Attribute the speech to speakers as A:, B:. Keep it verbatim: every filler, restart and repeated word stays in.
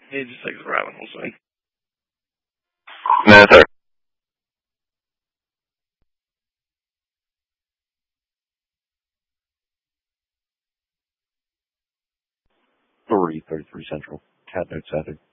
A: He just takes a rabbit hole swing.
B: No, sir.
C: three thirty-three Central. Cat note seven.